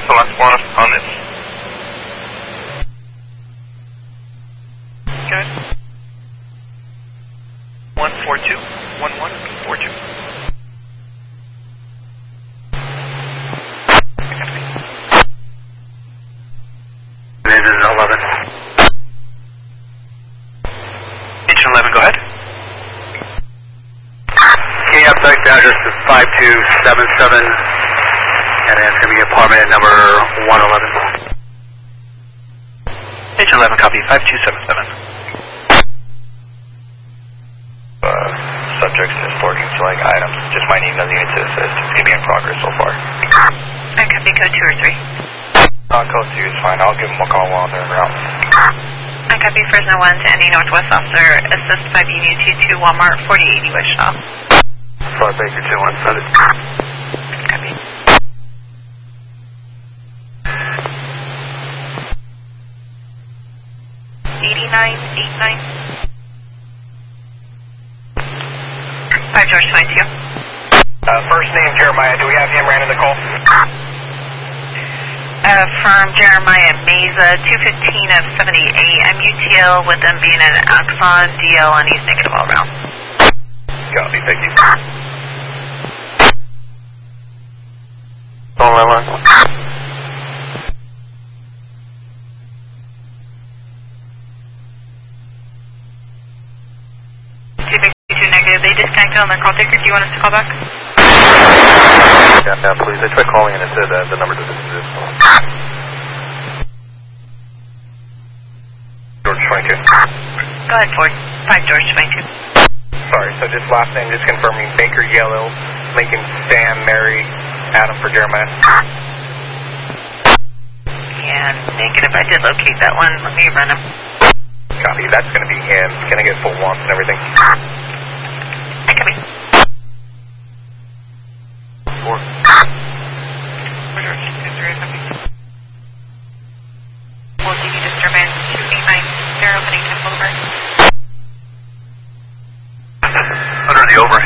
the last one on this. Good. 142, 1142. This is 11. Engine 11, go ahead. KF direct address is 5277, and it's going to be apartment number 111. Engine 11, copy, 5277. Subjects is forging select items, just might need another unit to assist. It's going to be in progress so far. I copy code 2 or 3. Code 2 is fine, I'll give them a call while they're en route. I copy Fresno 1 to any Northwest officer, assist 5 Union T2 Walmart, 4080 West Shaw. 5 Baker 21, set it. Copy. $89.89. 5 George 22. First name Jeremiah, do we have him ran in the call? From Jeremiah Meza, 215 of 78 MUTL, with them being an Axon DL on East negative all round. Copy, thank you. On my line. They disconnected on their call ticker. Do you want us to call back? Yeah, please. I tried calling and it said the number doesn't exist. George 22. Go ahead, Ford. 5 George 22. Sorry, so just last name, just confirming Baker, Yellow, Lincoln, Sam, Mary, Adam for Jeremiah. Yeah, negative. I did locate that one. Let me run him. Copy. That's going to be him. Can I get full wants and everything? I copy. 4. We'll give you disturbance 2890 Bennington Boulevard. Under the overhang.